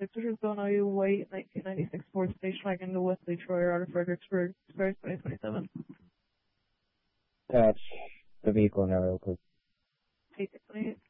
600 Illinois white 1996 Ford station wagon to Wesley Troyer out of Fredericksburg, expires 2027. That's the vehicle number, please. 8628.